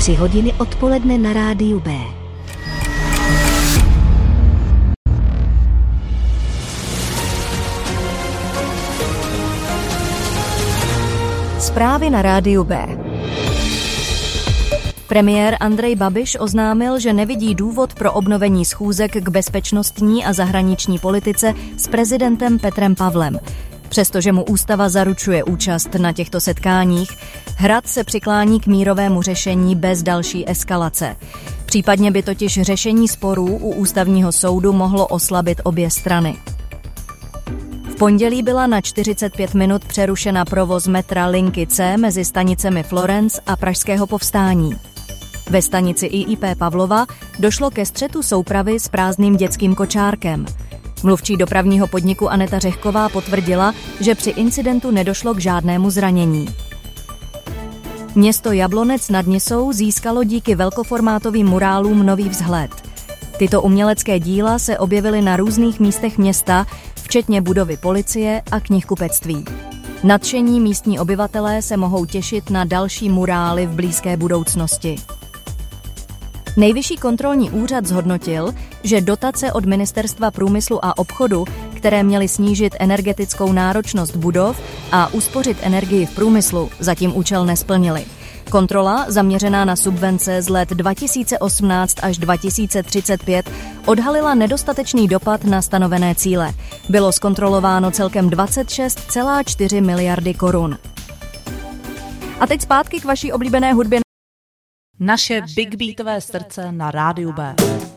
3 hodiny odpoledne na rádiu B. Zprávy na rádiu B. Premiér Andrej Babiš oznámil, že nevidí důvod pro obnovení schůzek k bezpečnostní a zahraniční politice s prezidentem Petrem Pavlem. Přestože mu ústava zaručuje účast na těchto setkáních, Hrad se přiklání k mírovému řešení bez další eskalace. Případně by totiž řešení sporů u ústavního soudu mohlo oslabit obě strany. V pondělí byla na 45 minut přerušena provoz metra linky C mezi stanicemi Florence a Pražského Povstání. Ve stanici IIP Pavlova došlo ke střetu soupravy s prázdným dětským kočárkem. Mluvčí dopravního podniku Aneta Řehková potvrdila, že při incidentu nedošlo k žádnému zranění. Město Jablonec nad Nisou získalo díky velkoformátovým murálům nový vzhled. Tyto umělecké díla se objevily na různých místech města, včetně budovy policie a knihkupectví. Nadšení místní obyvatelé se mohou těšit na další murály v blízké budoucnosti. Nejvyšší kontrolní úřad zhodnotil, že dotace od Ministerstva průmyslu a obchodu, které měly snížit energetickou náročnost budov a uspořit energii v průmyslu, zatím účel nesplnily. Kontrola, zaměřená na subvence z let 2018 až 2035, odhalila nedostatečný dopad na stanovené cíle. Bylo zkontrolováno celkem 26,4 miliardy korun. A teď zpátky k vaší oblíbené hudbě. Naše big beatové srdce na rádiu B.